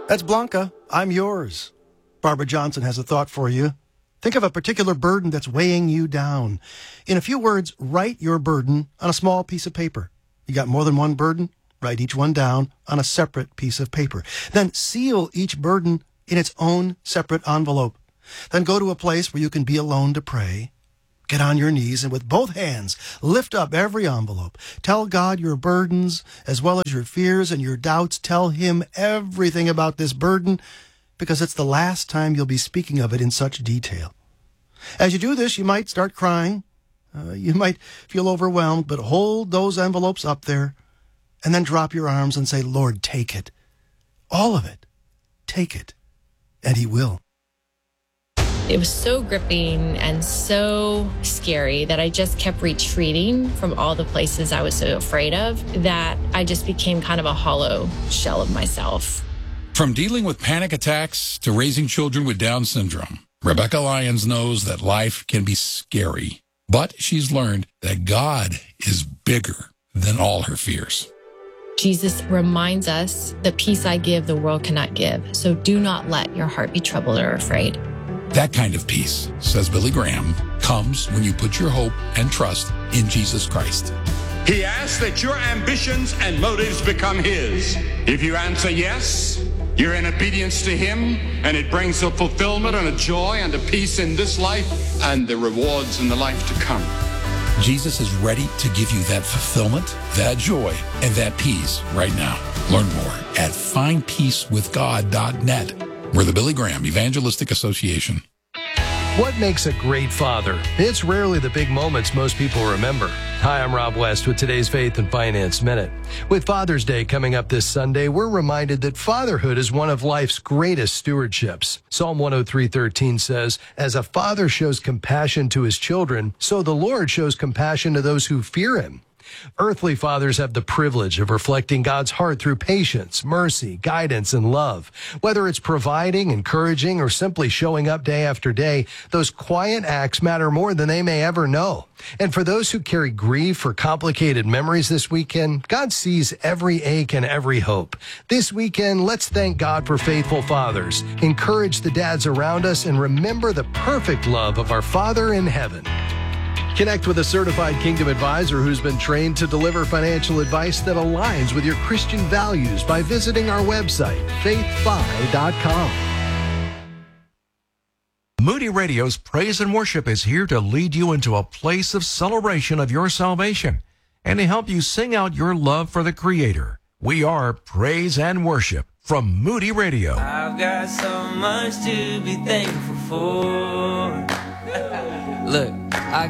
That's Blanca. I'm yours. Barbara Johnson has a thought for you. Think of a particular burden that's weighing you down. In a few words, write your burden on a small piece of paper. You got more than one burden? Write each one down on a separate piece of paper. Then seal each burden in its own separate envelope. Then go to a place where you can be alone to pray. Get on your knees and with both hands, lift up every envelope. Tell God your burdens as well as your fears and your doubts. Tell Him everything about this burden because it's the last time you'll be speaking of it in such detail. As you do this, you might start crying. You might feel overwhelmed, but hold those envelopes up there and then drop your arms and say, Lord, take it. All of it. Take it. And He will. It was so gripping and so scary that I just kept retreating from all the places I was so afraid of that I just became kind of a hollow shell of myself. From dealing with panic attacks to raising children with Down syndrome, Rebecca Lyons knows that life can be scary, but she's learned that God is bigger than all her fears. Jesus reminds us, the peace I give, the world cannot give. So do not let your heart be troubled or afraid. That kind of peace, says Billy Graham, comes when you put your hope and trust in Jesus Christ. He asks that your ambitions and motives become His. If you answer yes, you're in obedience to Him, and it brings a fulfillment and a joy and a peace in this life and the rewards in the life to come. Jesus is ready to give you that fulfillment, that joy, and that peace right now. Learn more at findpeacewithgod.net. We're the Billy Graham Evangelistic Association. What makes a great father? It's rarely the big moments most people remember. Hi, I'm Rob West with today's Faith and Finance Minute. With Father's Day coming up this Sunday, we're reminded that fatherhood is one of life's greatest stewardships. Psalm 103:13 says, "As a father shows compassion to his children, so the Lord shows compassion to those who fear Him." Earthly fathers have the privilege of reflecting God's heart through patience, mercy, guidance, and love. Whether it's providing, encouraging, or simply showing up day after day, those quiet acts matter more than they may ever know. And for those who carry grief or complicated memories this weekend, God sees every ache and every hope. This weekend, let's thank God for faithful fathers, encourage the dads around us, and remember the perfect love of our Father in heaven. Connect with a certified Kingdom advisor who's been trained to deliver financial advice that aligns with your Christian values by visiting our website, faithfi.com. Moody Radio's Praise and Worship is here to lead you into a place of celebration of your salvation and to help you sing out your love for the Creator. We are Praise and Worship from Moody Radio. I've got so much to be thankful for. Look, I